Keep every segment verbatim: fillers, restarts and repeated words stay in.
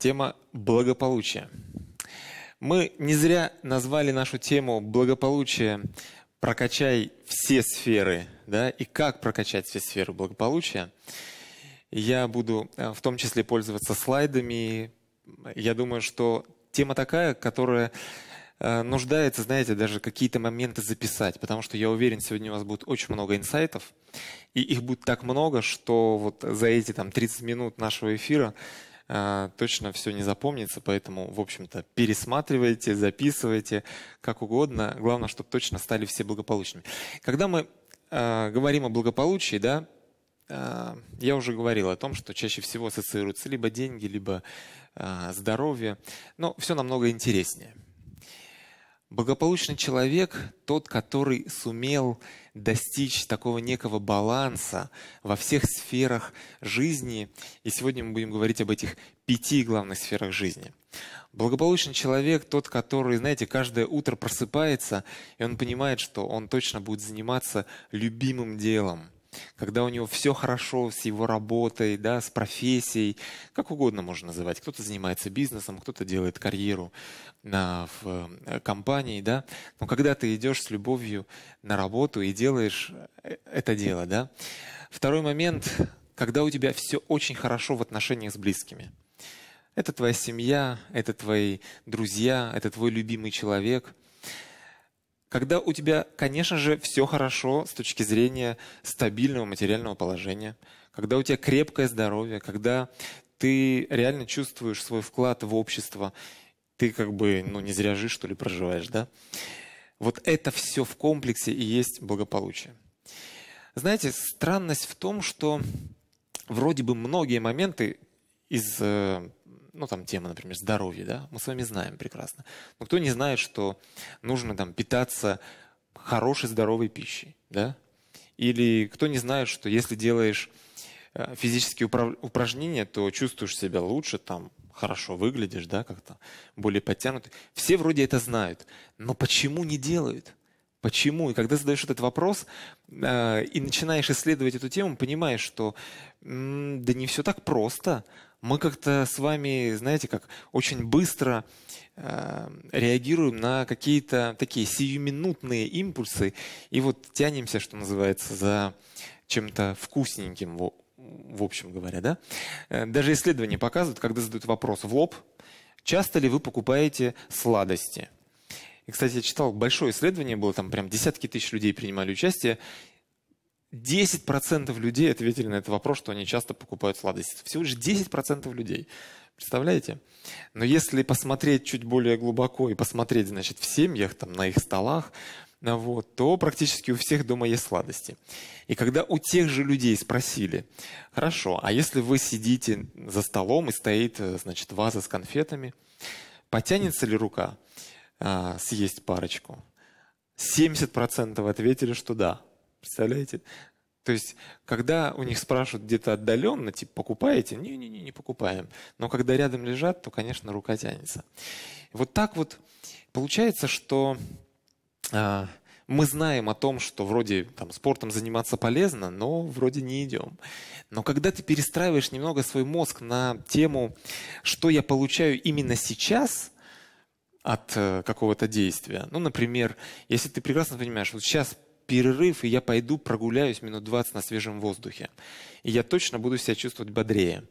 Тема благополучия. Мы не зря назвали нашу тему благополучие «Прокачай все сферы», да, и как прокачать все сферы благополучия. Я буду в том числе пользоваться слайдами. Я думаю, что тема такая, которая нуждается, знаете, даже какие-то моменты записать, потому что я уверен, сегодня у вас будет очень много инсайтов, и их будет так много, что вот за эти там тридцать минут нашего эфира э, точно все не запомнится, поэтому, в общем-то, пересматривайте, записывайте, как угодно. Главное, чтобы точно стали все благополучными. Когда мы э, говорим о благополучии, да, э, я уже говорил о том, что чаще всего ассоциируются либо деньги, либо э, здоровье, но все намного интереснее. Благополучный человек – тот, который сумел достичь такого некого баланса во всех сферах жизни. И сегодня мы будем говорить об этих пяти главных сферах жизни. Благополучный человек – тот, который, знаете, каждое утро просыпается, и он понимает, что он точно будет заниматься любимым делом. Когда у него все хорошо с его работой, да, с профессией, как угодно можно называть. Кто-то занимается бизнесом, кто-то делает карьеру на, в компании, да. Но когда ты идешь с любовью на работу и делаешь это дело, да. Второй момент, когда у тебя все очень хорошо в отношениях с близкими. Это твоя семья, это твои друзья, это твой любимый человек. Когда у тебя, конечно же, все хорошо с точки зрения стабильного материального положения, когда у тебя крепкое здоровье, когда ты реально чувствуешь свой вклад в общество, ты как бы, ну, не зря жишь, что ли, проживаешь, да? Вот это все в комплексе и есть благополучие. Знаете, странность в том, что вроде бы многие моменты из, ну, там, темы, например, здоровья, да, мы с вами знаем прекрасно. Но кто не знает, что нужно там питаться хорошей, здоровой пищей, да? Или кто не знает, что если делаешь физические упражнения, то чувствуешь себя лучше, там, хорошо выглядишь, да, как-то более подтянутый. Все вроде это знают, но почему не делают? Почему? И когда задаешь этот вопрос э, и начинаешь исследовать эту тему, понимаешь, что м, да не все так просто. Мы как-то с вами, знаете, как очень быстро э, реагируем на какие-то такие сиюминутные импульсы и вот тянемся, что называется, за чем-то вкусненьким, в, в общем говоря, да? Даже исследования показывают, когда задают вопрос в лоб, часто ли вы покупаете сладости? И, кстати, я читал, большое исследование было, там прям десятки тысяч людей принимали участие. десять процентов людей ответили на этот вопрос, что они часто покупают сладости. Всего лишь десять процентов людей. Представляете? Но если посмотреть чуть более глубоко и посмотреть, значит, в семьях, там, на их столах, вот, то практически у всех дома есть сладости. И когда у тех же людей спросили, хорошо, а если вы сидите за столом и стоит, значит, ваза с конфетами, потянется ли рука а, съесть парочку? семьдесят процентов ответили, что да. Представляете? То есть, когда у них спрашивают где-то отдаленно, типа, покупаете? Не-не-не, не покупаем. Но когда рядом лежат, то, конечно, рука тянется. Вот так вот получается, что а, мы знаем о том, что вроде там, спортом заниматься полезно, но вроде не идем. Но когда ты перестраиваешь немного свой мозг на тему, что я получаю именно сейчас от э, какого-то действия. Ну, например, если ты прекрасно понимаешь, вот сейчас перерыв, и я пойду прогуляюсь минут двадцать на свежем воздухе, и я точно буду себя чувствовать бодрее,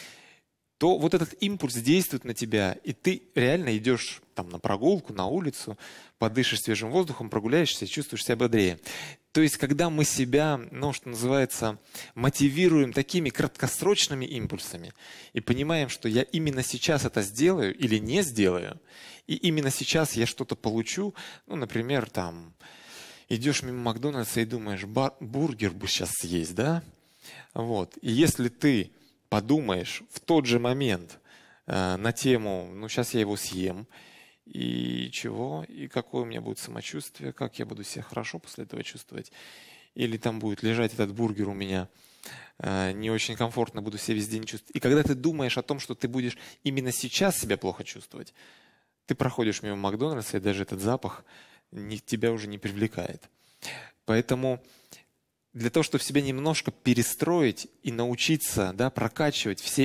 то вот этот импульс действует на тебя, и ты реально идешь там на прогулку, на улицу, подышишь свежим воздухом, прогуляешься и чувствуешь себя бодрее. То есть, когда мы себя, ну, что называется, мотивируем такими краткосрочными импульсами и понимаем, что я именно сейчас это сделаю или не сделаю, и именно сейчас я что-то получу, ну, например, там, идешь мимо Макдональдса и думаешь, бар, бургер бы сейчас съесть, да? Вот. И если ты подумаешь в тот же момент э, на тему, ну, сейчас я его съем, и чего, и какое у меня будет самочувствие, как я буду себя хорошо после этого чувствовать, или там будет лежать этот бургер у меня, э, не очень комфортно, буду себя весь день чувствовать. И когда ты думаешь о том, что ты будешь именно сейчас себя плохо чувствовать, ты проходишь мимо Макдональдса, и даже этот запах не, тебя уже не привлекает. Поэтому для того, чтобы себя немножко перестроить и научиться, да, прокачивать все